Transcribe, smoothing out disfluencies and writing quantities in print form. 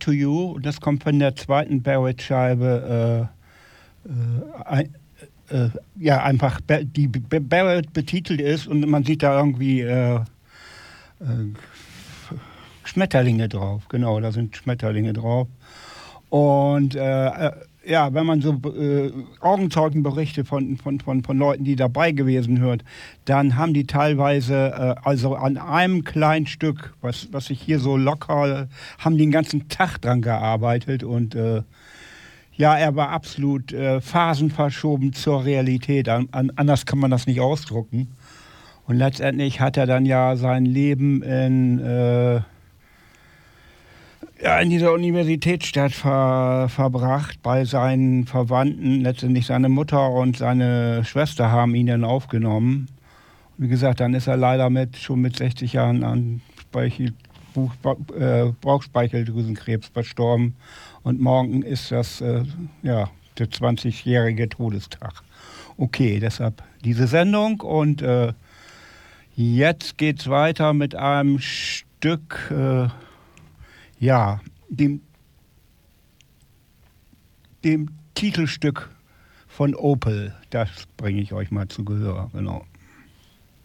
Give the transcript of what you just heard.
to You. Und das kommt von der zweiten Barrett-Scheibe. Ja, einfach, die Barrett betitelt ist und man sieht da irgendwie Schmetterlinge drauf. Genau, da sind Schmetterlinge drauf. Und ja, wenn man so Augenzeugenberichte von Leuten, die dabei gewesen hört, dann haben die teilweise, also an einem kleinen Stück, was ich hier so locker, haben die den ganzen Tag dran gearbeitet und ja, er war absolut phasenverschoben zur Realität. Anders kann man das nicht ausdrucken. Und letztendlich hat er dann ja sein Leben in dieser Universitätsstadt verbracht bei seinen Verwandten. Letztendlich seine Mutter und seine Schwester haben ihn dann aufgenommen. Und wie gesagt, dann ist er leider schon mit 60 Jahren an Bauchspeicheldrüsenkrebs verstorben. Und morgen ist das der 20-jährige Todestag. Okay, deshalb diese Sendung. Und jetzt geht's weiter mit einem Stück... dem Titelstück von Opel, das bringe ich euch mal zu Gehör, genau.